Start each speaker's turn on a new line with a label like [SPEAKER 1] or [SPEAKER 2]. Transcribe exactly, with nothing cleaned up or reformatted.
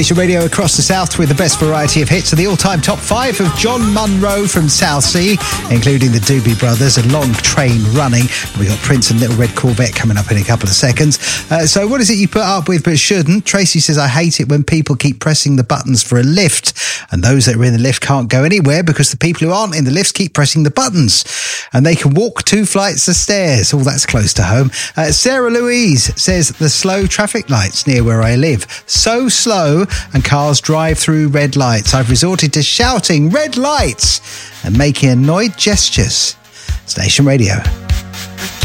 [SPEAKER 1] Station Radio across the south with the best variety of hits of the all-time top five of John Munro from Southsea, including the Doobie Brothers and Long Train Running. We've got Prince and Little Red Corvette coming up in a couple of seconds. Uh, so what is it you put up with but shouldn't? Tracy says, I hate it when people keep pressing the buttons for a lift and those that are in the lift can't go anywhere because the people who aren't in the lifts keep pressing the buttons and they can walk two flights of stairs. Oh, that's close to home. Uh, Sarah Louise says, the slow traffic lights near where I live. So slow and cars drive through red lights. I've resorted to shouting red lights and making annoyed gestures. Station Radio.